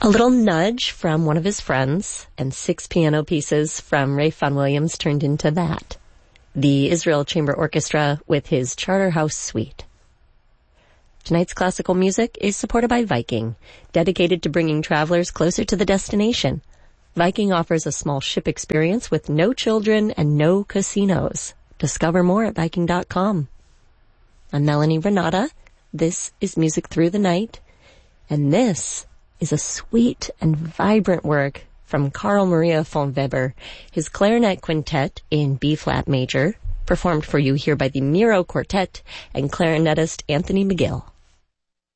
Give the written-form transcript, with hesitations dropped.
A little nudge from one of his friends, and 6 piano pieces from Ray Vaughan Williams turned into that. The Israel Chamber Orchestra with his Charterhouse Suite. Tonight's classical music is supported by Viking, dedicated to bringing travelers closer to the destination. Viking offers a small ship experience with no children and no casinos. Discover more at Viking.com. I'm Melanie Renata. This is Music Through the Night, and this is a sweet and vibrant work from Carl Maria von Weber, his clarinet quintet in B-flat major, performed for you here by the Miro Quartet and clarinetist Anthony McGill.